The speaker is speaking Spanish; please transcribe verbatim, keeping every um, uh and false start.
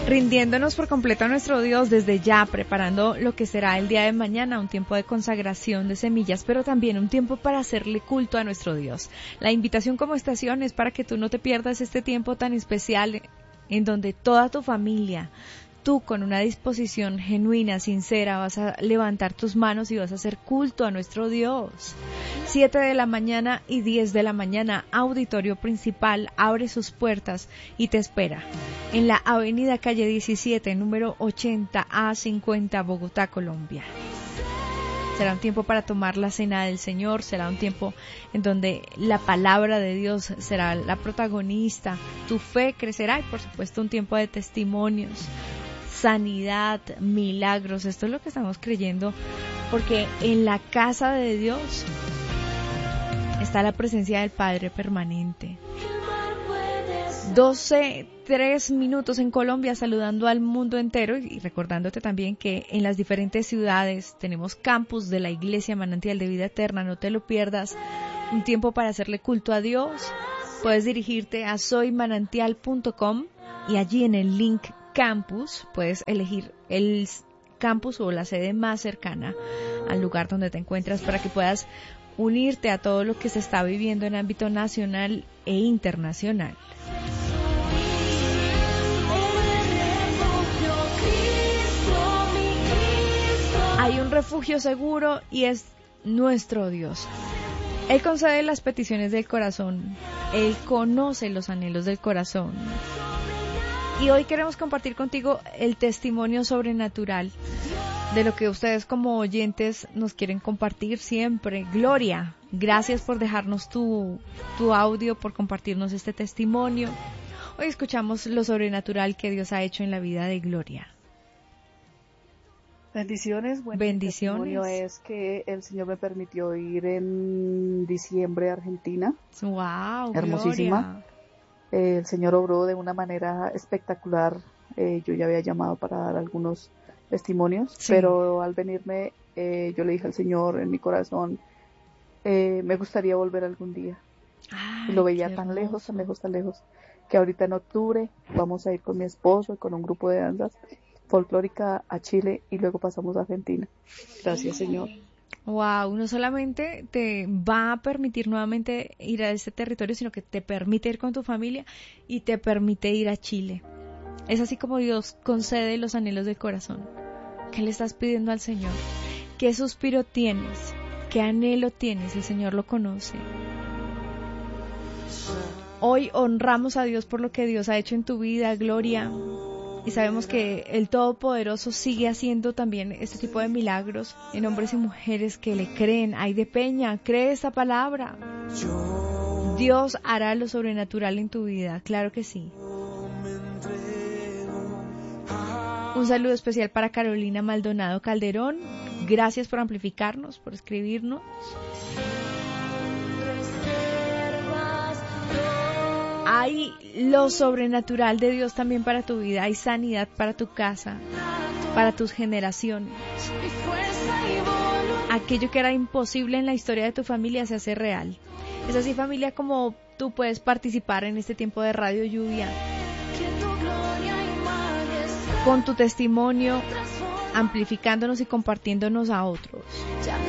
rindiéndonos por completo a nuestro Dios desde ya, preparando lo que será el día de mañana, un tiempo de consagración de semillas, pero también un tiempo para hacerle culto a nuestro Dios. La invitación como estación es para que tú no te pierdas este tiempo tan especial en donde toda tu familia, tú con una disposición genuina, sincera, vas a levantar tus manos y vas a hacer culto a nuestro Dios. Siete de la mañana y diez de la mañana, auditorio principal abre sus puertas y te espera en la avenida calle diecisiete, número ochenta A cincuenta, Bogotá, Colombia. Será un tiempo para tomar la cena del Señor, será un tiempo en donde la palabra de Dios será la protagonista, tu fe crecerá y por supuesto un tiempo de testimonios, sanidad, milagros. Esto es lo que estamos creyendo, porque en la casa de Dios está la presencia del Padre permanente. doce, tres minutos en Colombia, saludando al mundo entero y recordándote también que en las diferentes ciudades tenemos campus de la Iglesia Manantial de Vida Eterna. No te lo pierdas, un tiempo para hacerle culto a Dios. Puedes dirigirte a soy manantial punto com y allí en el link campus puedes elegir el campus o la sede más cercana al lugar donde te encuentras para que puedas unirte a todo lo que se está viviendo en ámbito nacional e internacional. Hay un refugio seguro y es nuestro Dios. Él concede las peticiones del corazón. Él conoce los anhelos del corazón. Y hoy queremos compartir contigo el testimonio sobrenatural de lo que ustedes como oyentes nos quieren compartir siempre. Gloria, gracias por dejarnos tu, tu audio, por compartirnos este testimonio. Hoy escuchamos lo sobrenatural que Dios ha hecho en la vida de Gloria. Bendiciones. Bueno, Bendiciones. Mi testimonio es que el Señor me permitió ir en diciembre a Argentina. Wow, hermosísima. Gloria. Eh, el Señor obró de una manera espectacular. Eh, yo ya había llamado para dar algunos testimonios, sí. Pero al venirme eh, yo le dije al Señor en mi corazón, eh, me gustaría volver algún día. Ay, y lo veía tan lejos, tan lejos, tan lejos, que ahorita en octubre vamos a ir con mi esposo y con un grupo de danzas folclórica a Chile y luego pasamos a Argentina. Gracias, Señor. Wow, no solamente te va a permitir nuevamente ir a este territorio, sino que te permite ir con tu familia y te permite ir a Chile. Es así como Dios concede los anhelos del corazón. ¿Qué le estás pidiendo al Señor? ¿Qué suspiro tienes? ¿Qué anhelo tienes? El Señor lo conoce. Hoy honramos a Dios por lo que Dios ha hecho en tu vida, Gloria. Y sabemos que el Todopoderoso sigue haciendo también este tipo de milagros en hombres y mujeres que le creen. Ay de Peña, cree esta palabra. Dios hará lo sobrenatural en tu vida, claro que sí. Un saludo especial para Carolina Maldonado Calderón. Gracias por amplificarnos, por escribirnos. Hay lo sobrenatural de Dios también para tu vida. Hay sanidad para tu casa, para tus generaciones. Aquello que era imposible en la historia de tu familia se hace real. Es así, familia, como tú puedes participar en este tiempo de Radio Lluvia con tu testimonio, amplificándonos y compartiéndonos a otros.